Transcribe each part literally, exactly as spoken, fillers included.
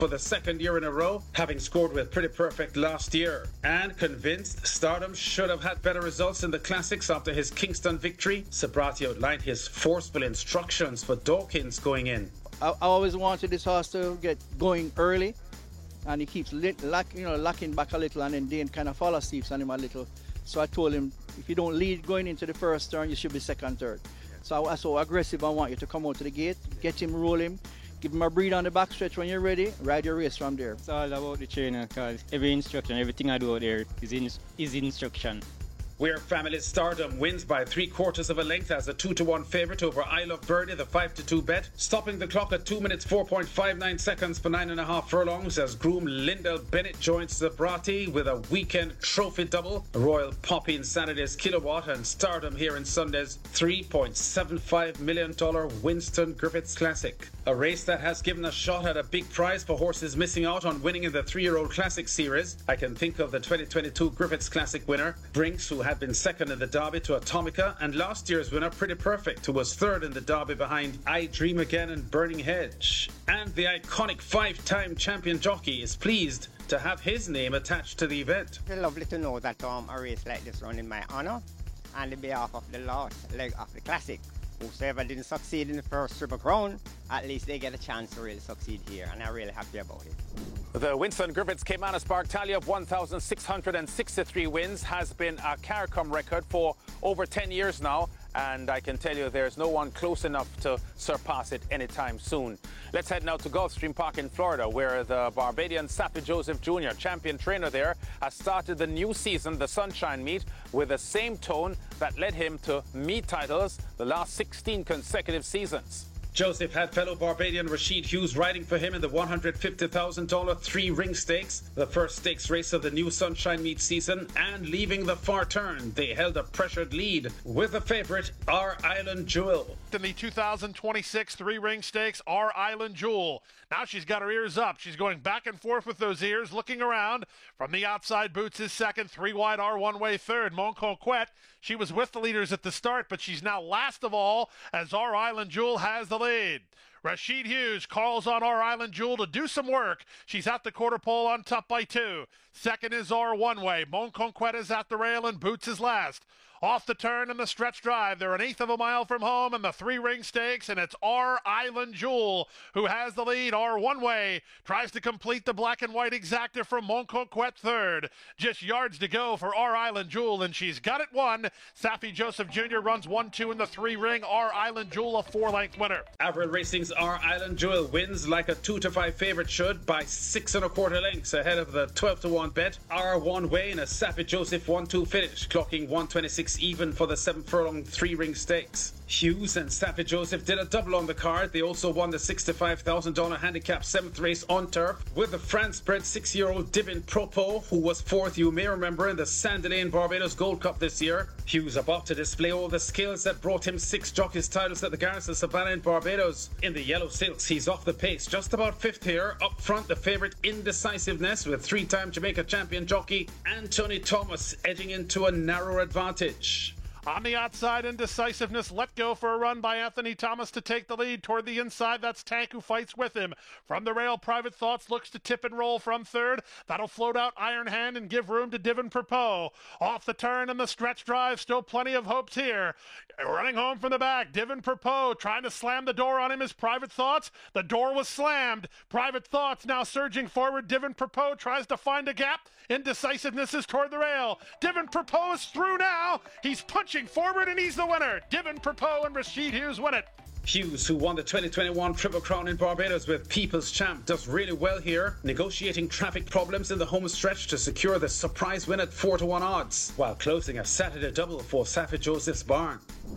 for the second year in a row, having scored with Pretty Perfect last year. And convinced Stardom should have had better results in the Classics after his Kingston victory, Sabrati outlined his forceful instructions for Dawkins going in. I, I always wanted this horse to get going early, and he keeps lit, lock, you know, locking back a little, and then Dane kind of fall asleep on him a little. So I told him, if you don't lead going into the first turn, you should be second, third. So I was so aggressive, I want you to come out to the gate, get him rolling, give him a breathe on the back stretch when you're ready, ride your race from there. It's all about the trainer, because every instruction, everything I do out there is, in, is instruction. We're Family Stardom wins by three quarters of a length as a two to one favourite over I Love Birdie, the five to two bet. Stopping the clock at two minutes four point five nine seconds for nine and a half furlongs as groom Lyndall Bennett joins Zabrati with a weekend trophy double. Royal Poppy in Saturday's Kilowatt and Stardom here in Sunday's three point seven five million dollars Winston Griffiths Classic. A race that has given a shot at a big prize for horses missing out on winning in the three-year-old Classic Series. I can think of the twenty twenty-two Griffiths Classic winner, Brinks, who had been second in the Derby to Atomica, and last year's winner, Pretty Perfect, who was third in the Derby behind I Dream Again and Burning Hedge. And the iconic five-time champion jockey is pleased to have his name attached to the event. It's lovely to know that um, a race like this run in my honour and on behalf of the last leg of the Classic. Whosoever didn't succeed in the first Triple Crown, at least they get a chance to really succeed here, and I'm really happy about it. The Winston Griffiths Caymanas Park tally of one thousand six hundred sixty-three wins has been a CARICOM record for over ten years now, and I can tell you there's no one close enough to surpass it anytime soon. Let's head now to Gulfstream Park in Florida, where the Barbadian Saffie Joseph Junior, champion trainer there, has started the new season, the Sunshine Meet, with the same tone that led him to meet titles the last sixteen consecutive seasons. Joseph had fellow Barbadian Rashid Hughes riding for him in the one hundred fifty thousand dollars three-ring stakes, the first stakes race of the new Sunshine Meet season, and leaving the far turn, they held a pressured lead with the favourite, Our Island Jewel. In the two thousand twenty-six three-ring stakes, Our Island Jewel. Now she's got her ears up. She's going back and forth with those ears, looking around. From the outside, Boots is second, three wide, R one-way third. Mon Conquet, she was with the leaders at the start, but she's now last of all as Our Island Jewel has the lead. Rashid Hughes calls on Our Island Jewel to do some work. She's at the quarter pole on top by two. Second is Our One Way. Mon Conquet is at the rail and Boots is last. Off the turn and the stretch drive. They're an eighth of a mile from home in the three-ring stakes, and it's Our Island Jewel who has the lead. Our One Way tries to complete the black and white exacta from Mon Conquet third. Just yards to go for Our Island Jewel, and she's got it won. Saffie Joseph Junior runs one two in the three-ring. Our Island Jewel, a four-length winner. Avril Racing's Our Island Jewel wins like a two to five favourite should by six and a quarter lengths ahead of the twelve to one bet. Our One Way in a Saffie Joseph one two finish, clocking one twenty-six even for the seven furlong three-ring stakes. Hughes and Saffie Joseph did a double on the card. They also won the sixty-five thousand dollars handicap seventh race on turf with the France-bred six-year-old Divin Propo, who was fourth, you may remember, in the Sandilands Barbados Gold Cup this year. Hughes about to display all the skills that brought him six jockeys titles at the Garrison Savannah in Barbados. In the yellow silks, he's off the pace, just about fifth here. Up front, the favourite Indecisiveness with three-time Jamaica champion jockey Anthony Thomas edging into a narrow advantage. On the outside, Indecisiveness let go for a run by Anthony Thomas to take the lead. Toward the inside, that's Tank who fights with him. From the rail, Private Thoughts looks to tip and roll from third. That'll float out Iron Hand and give room to Divin Propo. Off the turn and the stretch drive, still plenty of hopes here. Running home from the back, Divin Propo trying to slam the door on him is Private Thoughts. The door was slammed. Private Thoughts now surging forward. Divin Propo tries to find a gap. Indecisiveness is toward the rail. Divin Propo is through now. He's punching forward and he's the winner. Divin Propo and Rashid Hughes win it. Hughes, who won the twenty twenty-one Triple Crown in Barbados with People's Champ, does really well here, negotiating traffic problems in the home stretch to secure the surprise win at four to one odds, while closing a Saturday double for Saffie Joseph's barn.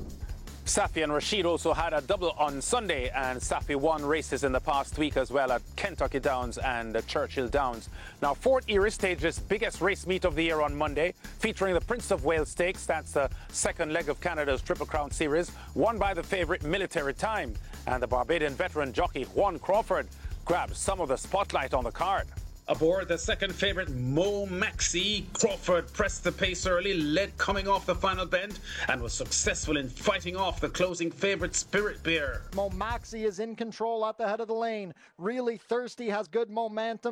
Saffie and Rashid also had a double on Sunday, and Saffie won races in the past week as well at Kentucky Downs and uh, Churchill Downs. Now, Fort Erie stages biggest race meet of the year on Monday, featuring the Prince of Wales Stakes. That's the second leg of Canada's Triple Crown Series, won by the favourite Military Time. And the Barbadian veteran jockey Juan Crawford grabbed some of the spotlight on the card. Aboard the second favourite, Mo Maxi, Crawford pressed the pace early, led coming off the final bend, and was successful in fighting off the closing favourite, Spirit Bear. Mo Maxi is in control at the head of the lane. Really thirsty, has good momentum.